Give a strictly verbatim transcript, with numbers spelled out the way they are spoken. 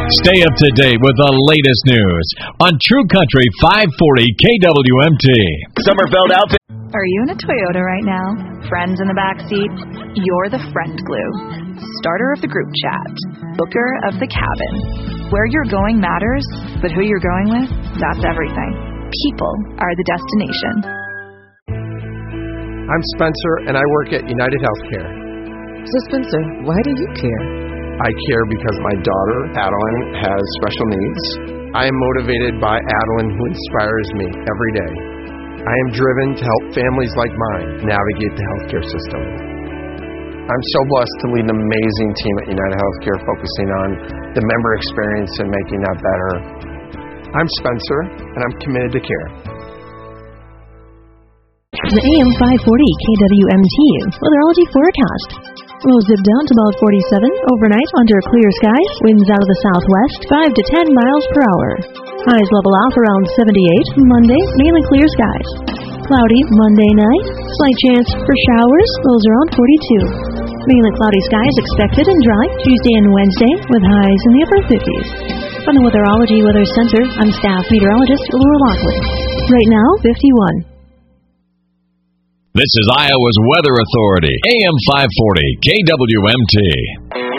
Stay up to date with the latest news on True Country five forty K W M T. Summerfeld outfit. Are you in a Toyota right now? Friends in the back seat? You're the friend glue. Starter of the group chat. Booker of the cabin. Where you're going matters, but who you're going with, that's everything. People are the destination. I'm Spencer, and I work at United Healthcare. So Spencer, why do you care? I care because my daughter, Adeline, has special needs. I am motivated by Adeline, who inspires me every day. I am driven to help families like mine navigate the healthcare system. I'm so blessed to lead an amazing team at United Healthcare focusing on the member experience and making that better. I'm Spencer, and I'm committed to care. The A M five forty K W M T weatherology forecast. Will zip down to about forty-seven overnight under clear skies. Winds out of the southwest, five to ten miles per hour. Highs level off around seventy-eight. Monday, mainly clear skies. Cloudy Monday night. Slight chance for showers. Lows around forty-two. Mainly cloudy skies expected and dry Tuesday and Wednesday with highs in the upper fifties. From the Weatherology Weather Center, I'm staff meteorologist Laura Lockwood. Right now, fifty-one. This is Iowa's Weather Authority, A M five forty K W M T.